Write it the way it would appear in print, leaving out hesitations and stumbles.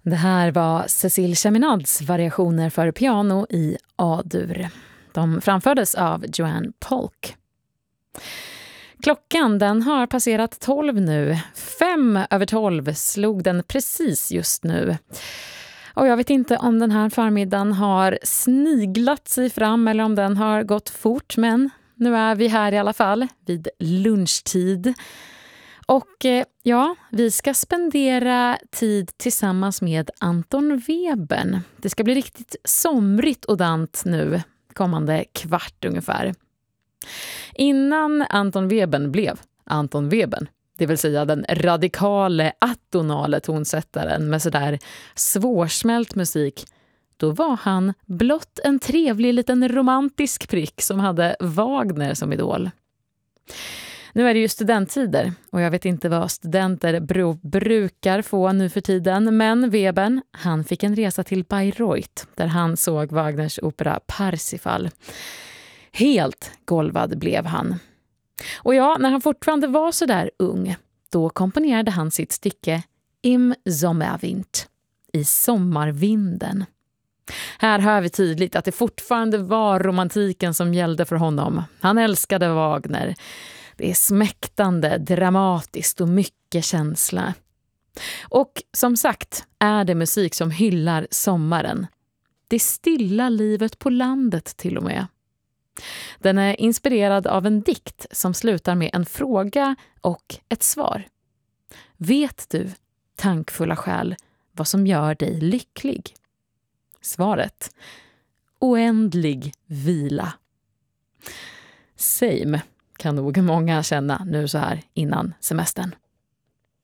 Det här var Cécile Chaminads variationer för piano i A-dur. De framfördes av Joanne Polk. Klockan den har passerat 12 nu. 5:05 slog den precis just nu. Och jag vet inte om den här förmiddagen har sniglat sig fram eller om den har gått fort. Men nu är vi här i alla fall vid lunchtid. Och ja, vi ska spendera tid tillsammans med Anton Webern. Det ska bli riktigt somrigt och dant nu, kommande kvart ungefär. Innan Anton Webern blev Anton Webern, det vill säga den radikale, atonale tonsättaren med sådär svårsmält musik, då var han blott en trevlig liten romantisk prick som hade Wagner som idol. Nu är det ju studenttider och jag vet inte vad studenter brukar få nu för tiden, men Webern, han fick en resa till Bayreuth där han såg Wagners opera Parsifal. Helt golvad blev han. Och ja, när han fortfarande var så där ung, då komponerade han sitt stycke Im Sommerwind, i sommarvinden. Här hör vi tydligt att det fortfarande var romantiken som gällde för honom. Han älskade Wagner. Det är smäktande, dramatiskt och mycket känsla. Och som sagt är det musik som hyllar sommaren. Det stilla livet på landet till och med. Den är inspirerad av en dikt som slutar med en fråga och ett svar. Vet du, tankfulla själ, vad som gör dig lycklig? Svaret: oändlig vila. Same kan nog många känna nu så här innan semestern.